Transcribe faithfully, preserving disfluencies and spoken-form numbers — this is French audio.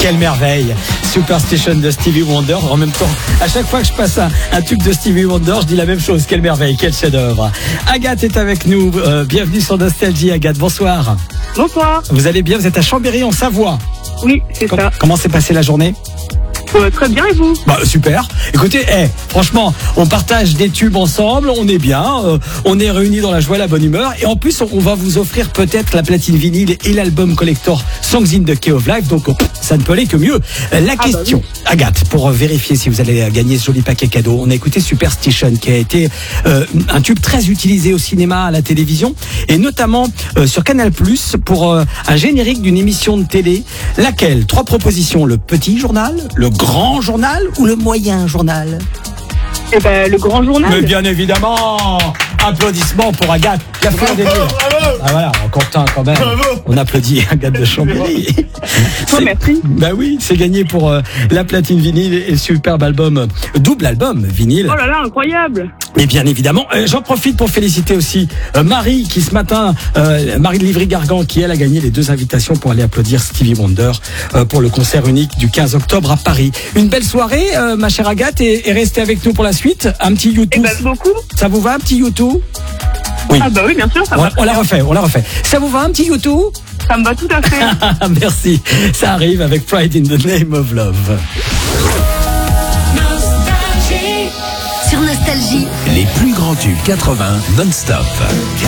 Quelle merveille. Superstition de Stevie Wonder. En même temps, à chaque fois que je passe un, un tube de Stevie Wonder, je dis la même chose. Quelle merveille, quel chef-d'œuvre. Agathe est avec nous. Euh, bienvenue sur Nostalgie, Agathe. Bonsoir. Bonsoir. Vous allez bien? Vous êtes à Chambéry, en Savoie. Oui, c'est Com- ça. Comment s'est passée la journée? Euh, très bien, et vous? Bah, super. Écoutez, eh, franchement, on partage des tubes ensemble, on est bien, euh, on est réunis dans la joie, la bonne humeur, et en plus, on, on va vous offrir peut-être la platine vinyle et l'album collector Songs in the Key of Life, donc oh, ça ne peut aller que mieux. Euh, La Ah, question, bah oui. Agathe, pour euh, vérifier si vous allez euh, gagner ce joli paquet cadeau, on a écouté Superstition, qui a été euh, un tube très utilisé au cinéma, à la télévision, et notamment euh, sur Canal plus, pour euh, un générique d'une émission de télé, laquelle, trois propositions, le petit journal, le grand journal ou le moyen journal? Eh ben, le grand journal. Mais bien évidemment, applaudissements pour Agathe, la fleur des murs. Ah voilà, on content quand même. On applaudit Agathe de Chambéry. Oh, merci. Bah oui, c'est gagné pour euh, la platine vinyle et le superbe album, euh, double album vinyle. Oh là là, incroyable. Et bien évidemment, euh, j'en profite pour féliciter aussi euh, Marie qui ce matin, euh, Marie de Livry-Gargan, qui elle a gagné les deux invitations pour aller applaudir Stevie Wonder euh, pour le concert unique du quinze octobre à Paris. Une belle soirée, euh, ma chère Agathe, et, et restez avec nous pour la suite. Un petit Eh YouTube. ben, beaucoup. Ça vous va, un petit YouTube? Oui. Ah bah oui, bien sûr, ça On, va. on la refait, on la refait. Ça vous va, un petit YouTube? Ça me va tout à fait. Merci. Ça arrive avec Pride in the Name of Love. Sur Nostalgie, Les plus grands tubes quatre-vingts non-stop.